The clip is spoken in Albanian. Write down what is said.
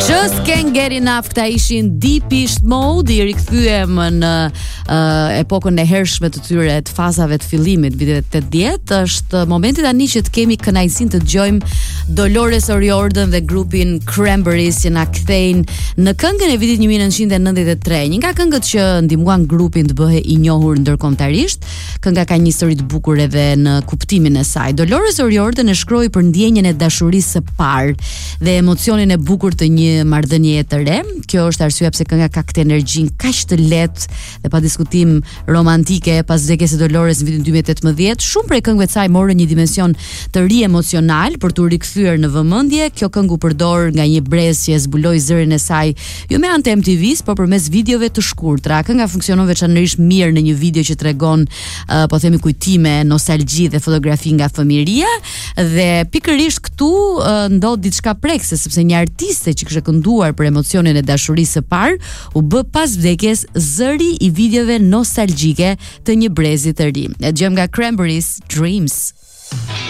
Just can't get enough. Këta ishin Depeche Mode, I rikthyem në epokën e hershme të tyre, të fazave të fillimit, vitet 80. Është momenti tani që të kemi kënaqësinë të dëgjojmë Dolores O'Riordan dhe grupin Cranberries që na kthejnë në këngën e vitit 1993. Një nga këngët që ndihmuan grupin të bëhej i njohur ndërkombëtarisht. Kënga ka një histori të bukur edhe në kuptimin e saj. Dolores O'Riordan e shkroi për ndjenjen e dashurisë së parë dhe emocionin e bukur të një marrëdhënie të re. Kjo është arsyeja pse kënga ka këtë energjinë kaq të lehtë dhe pa diskutim romantike pas vdekjes së Dolores në vitin 2018. Shumë prej këngëve të saj morën një dimension të ri emocional për t'u rikthyer në vëmendje. Kjo këngë u përdor nga një brez që e zbuloi zërin e saj jo me anë të MTV-s, por përmes videove të shkurtra. Kënga funksionon veçanërisht mirë në një video që tregon po themi kujtime, nostalgji dhe fotografi nga fëmijëria dhe pikërisht këtu ndodh diçka prekse sepse një artiste që kishte kënduar për emocionin e dashurisë së parë u bë pas vdekjes zëri i videove nostalgjike të një brezi të ri. E dëgjojmë nga Cranberries, Dreams.